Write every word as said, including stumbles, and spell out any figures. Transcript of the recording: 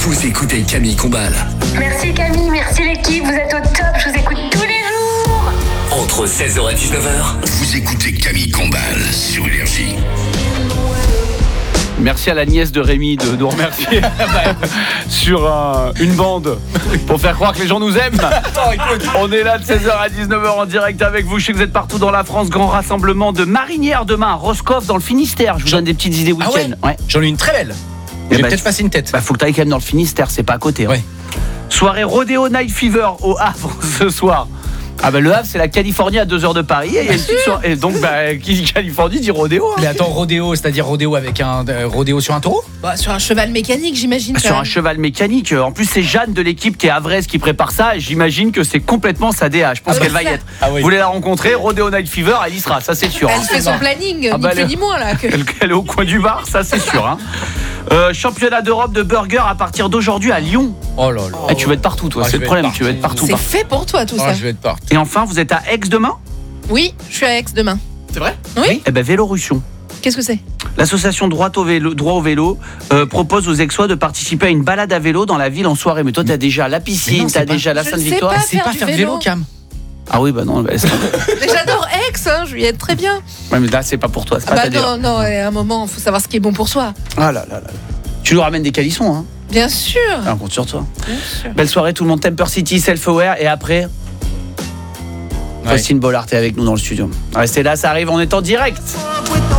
Vous écoutez Camille Combal. Merci Camille, merci l'équipe, vous êtes au top, je vous écoute tous les jours. Entre seize heures et dix-neuf heures, vous écoutez Camille Combal sur Énergie. Merci à la nièce de Rémi de nous remercier sur un, une bande pour faire croire que les gens nous aiment. On est là de seize heures à dix-neuf heures en direct avec vous. Je sais que vous êtes partout dans la France. Grand rassemblement de marinières demain à Roscoff dans le Finistère. Je vous donne des petites idées week-end. Ah ouais, ouais. J'en ai une très belle. Et J'ai bah, peut-être passé une tête. Bah faut que tu ailles quand même dans le Finistère, c'est pas à côté. Hein. Ouais. Soirée Rodeo Night Fever au Havre ce soir. Ah bah le Havre c'est la Californie à deux heures de Paris et, il y a une petite soirée. Et donc bah qui dit Californie dit rodéo. Hein. Mais attends, rodéo, c'est-à-dire rodéo avec un euh, rodéo sur un taureau? Bah, sur un cheval mécanique, j'imagine. Sur un cheval mécanique. En plus c'est Jeanne de l'équipe qui est havraise qui prépare ça et j'imagine que c'est complètement sa D A. Je pense Ah qu'elle oui. va y être. Ah oui. Vous voulez la rencontrer, Rodeo Night Fever, elle y sera, ça c'est sûr. Elle hein. fait son planning, Ah ni bah, plus le- ni moins là. Que... Elle, elle est au coin du bar, ça c'est sûr. Hein. Euh, championnat d'Europe de burger à partir d'aujourd'hui à Lyon. Oh là là. Eh, tu vas être partout toi, Ah, c'est je le vais problème, être tu vas être partout. C'est partout. fait pour toi tout Oh, ça. je vais être parti. Et enfin vous êtes à Aix demain? Oui, je suis à Aix demain. C'est vrai? Oui. Eh ben Vélorussion. Qu'est-ce que c'est? L'association Droit au vélo, Droit au vélo euh, propose aux Aixois de participer à une balade à vélo dans la ville en soirée. Mais toi, t'as déjà la Mais piscine, non, c'est t'as pas- déjà la Je ne Sainte-Victoire. sais pas. C'est faire pas du faire vélo. vélo, Cam. Ah oui, bah non, bah, c'est- Mais j'adore Aix, hein, je vais y être très bien. ouais, mais là, c'est pas pour toi, c'est Ah pas bah ta délire. non, non, à un moment, il faut savoir ce qui est bon pour soi. Ah là là là. Tu nous ramènes des calissons, hein. Bien sûr. Ah, on compte sur toi. Bien sûr. Belle soirée, tout le monde. Temper City, Self-Aware. Et après, Ouais. Faustine Bollard est avec nous dans le studio. Restez là, ça arrive, on est en direct.